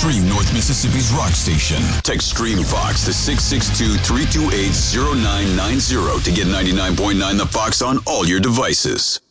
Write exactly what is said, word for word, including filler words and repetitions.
Stream North Mississippi's rock station. Text Stream Fox to six six two, three two eight, zero nine nine zero to get ninety-nine point nine The Fox on all your devices.